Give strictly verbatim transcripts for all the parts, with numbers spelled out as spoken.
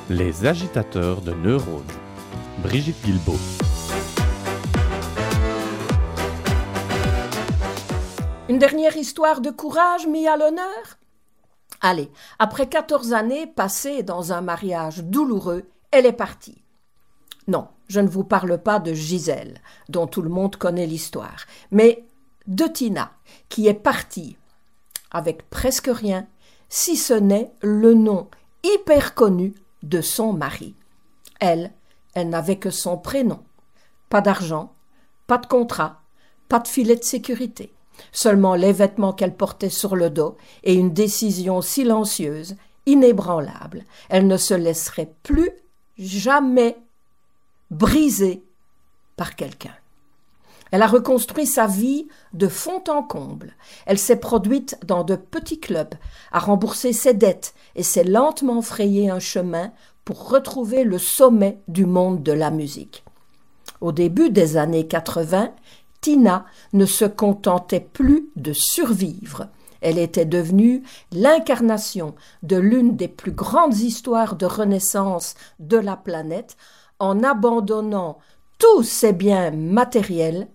Les agitateurs de neurones. Brigitte Guilbeault. Une dernière histoire de courage mis à l'honneur? Allez, après quatorze années passées dans un mariage douloureux, elle est partie. Non, je ne vous parle pas de Gisèle, dont tout le monde connaît l'histoire, mais de Tina, qui est partie avec presque rien, si ce n'est le nom hyper connu de son mari. Elle, elle n'avait que son prénom. Pas d'argent, pas de contrat, pas de filet de sécurité. Seulement les vêtements qu'elle portait sur le dos et une décision silencieuse, inébranlable. Elle ne se laisserait plus jamais briser par quelqu'un. Elle a reconstruit sa vie de fond en comble. Elle s'est produite dans de petits clubs, a remboursé ses dettes et s'est lentement frayé un chemin pour retrouver le sommet du monde de la musique. Au début des années quatre-vingts, Tina ne se contentait plus de survivre. Elle était devenue l'incarnation de l'une des plus grandes histoires de renaissance de la planète en abandonnant tous ses biens matériels.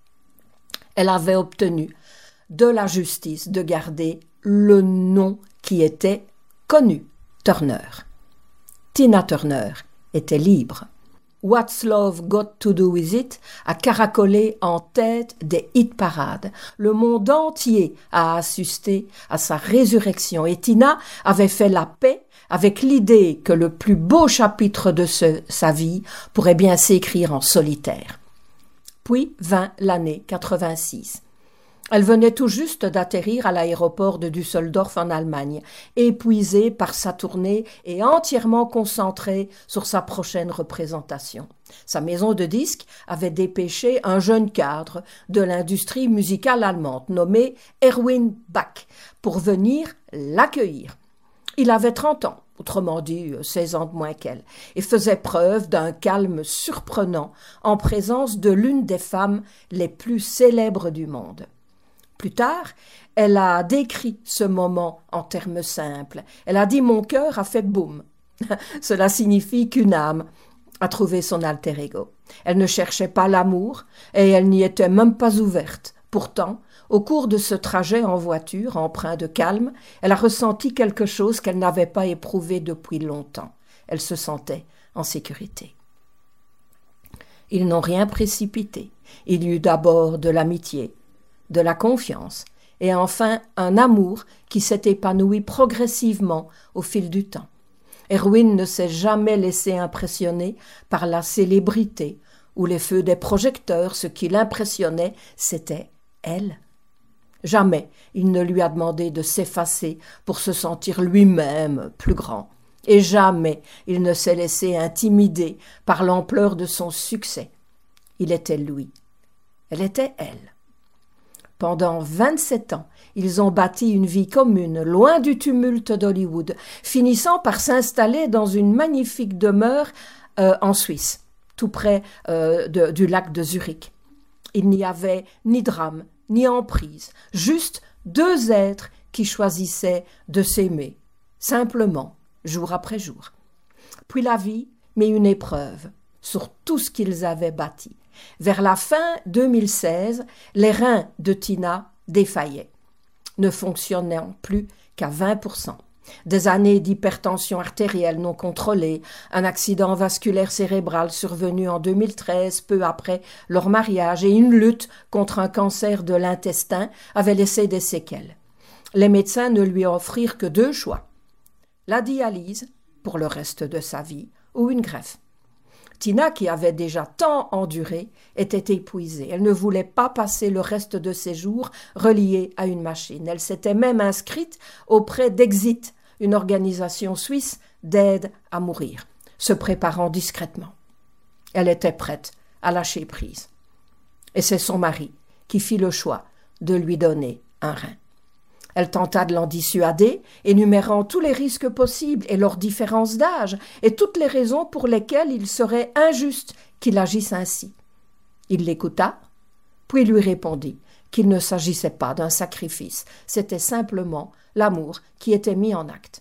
Elle avait obtenu de la justice de garder le nom qui était connu, Turner. Tina Turner était libre. What's Love Got to Do With It a caracolé en tête des hit-parades. Le monde entier a assisté à sa résurrection et Tina avait fait la paix avec l'idée que le plus beau chapitre de ce, sa vie pourrait bien s'écrire en solitaire. Puis vint l'année quatre-vingt-six. Elle venait tout juste d'atterrir à l'aéroport de Düsseldorf en Allemagne, épuisée par sa tournée et entièrement concentrée sur sa prochaine représentation. Sa maison de disques avait dépêché un jeune cadre de l'industrie musicale allemande nommé Erwin Bach pour venir l'accueillir. Il avait trente ans, autrement dit seize ans de moins qu'elle, et faisait preuve d'un calme surprenant en présence de l'une des femmes les plus célèbres du monde. Plus tard, elle a décrit ce moment en termes simples. Elle a dit « Mon cœur a fait boum ». Cela signifie qu'une âme a trouvé son alter ego. Elle ne cherchait pas l'amour et elle n'y était même pas ouverte. Pourtant, au cours de ce trajet en voiture, empreint de calme, elle a ressenti quelque chose qu'elle n'avait pas éprouvé depuis longtemps. Elle se sentait en sécurité. Ils n'ont rien précipité. Il y eut d'abord de l'amitié, de la confiance et enfin un amour qui s'est épanoui progressivement au fil du temps. Erwin ne s'est jamais laissé impressionner par la célébrité ou les feux des projecteurs. Ce qui l'impressionnait, c'était elle. Jamais il ne lui a demandé de s'effacer pour se sentir lui-même plus grand. Et jamais il ne s'est laissé intimider par l'ampleur de son succès. Il était lui. Elle était elle. Pendant vingt-sept ans, ils ont bâti une vie commune, loin du tumulte d'Hollywood, finissant par s'installer dans une magnifique demeure euh, en Suisse, tout près euh, de, du lac de Zurich. Il n'y avait ni drame, ni emprise, juste deux êtres qui choisissaient de s'aimer, simplement, jour après jour. Puis la vie mit une épreuve sur tout ce qu'ils avaient bâti. Vers la fin deux mille seize, les reins de Tina défaillaient, ne fonctionnant plus qu'à vingt pour cent. Des années d'hypertension artérielle non contrôlée, un accident vasculaire cérébral survenu en deux mille treize, peu après leur mariage, et une lutte contre un cancer de l'intestin avaient laissé des séquelles. Les médecins ne lui offrirent que deux choix, la dialyse pour le reste de sa vie ou une greffe. Tina, qui avait déjà tant enduré, était épuisée. Elle ne voulait pas passer le reste de ses jours reliée à une machine. Elle s'était même inscrite auprès d'Exit, une organisation suisse d'aide à mourir, se préparant discrètement. Elle était prête à lâcher prise. Et c'est son mari qui fit le choix de lui donner un rein. Elle tenta de l'en dissuader, énumérant tous les risques possibles et leurs différences d'âge, et toutes les raisons pour lesquelles il serait injuste qu'il agisse ainsi. Il l'écouta, puis lui répondit qu'il ne s'agissait pas d'un sacrifice, c'était simplement l'amour qui était mis en acte.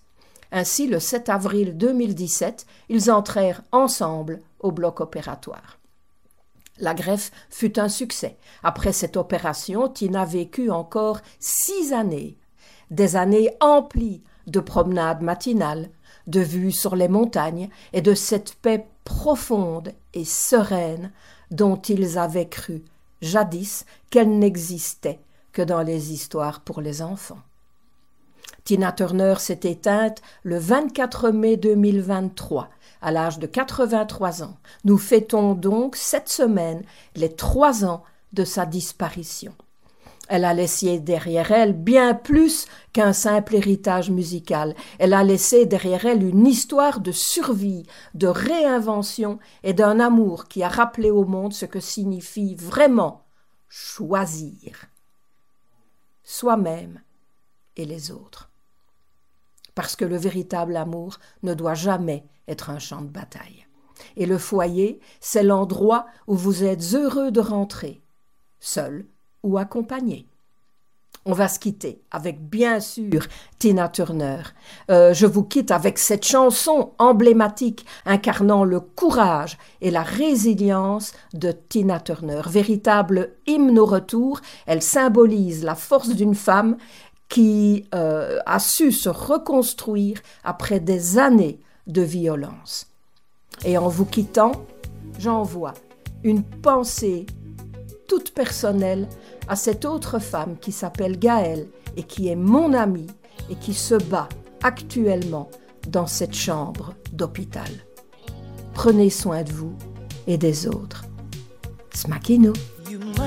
Ainsi, le sept avril deux mille dix-sept, ils entrèrent ensemble au bloc opératoire. La greffe fut un succès. Après cette opération, Tina vécut encore six années. Des années emplies de promenades matinales, de vues sur les montagnes et de cette paix profonde et sereine dont ils avaient cru jadis qu'elle n'existait que dans les histoires pour les enfants. Tina Turner s'est éteinte le vingt-quatre mai deux mille vingt-trois, à l'âge de quatre-vingt-trois ans. Nous fêtons donc cette semaine les trois ans de sa disparition. Elle a laissé derrière elle bien plus qu'un simple héritage musical. Elle a laissé derrière elle une histoire de survie, de réinvention et d'un amour qui a rappelé au monde ce que signifie vraiment choisir soi-même et les autres. Parce que le véritable amour ne doit jamais être un champ de bataille. Et le foyer, c'est l'endroit où vous êtes heureux de rentrer, seul ou accompagné. On va se quitter avec, bien sûr, Tina Turner. Euh, je vous quitte avec cette chanson emblématique incarnant le courage et la résilience de Tina Turner. Véritable hymne au retour, elle symbolise la force d'une femme qui euh, a su se reconstruire après des années de violence. Et en vous quittant, j'envoie une pensée toute personnelle à cette autre femme qui s'appelle Gaëlle et qui est mon amie et qui se bat actuellement dans cette chambre d'hôpital. Prenez soin de vous et des autres. Smakino.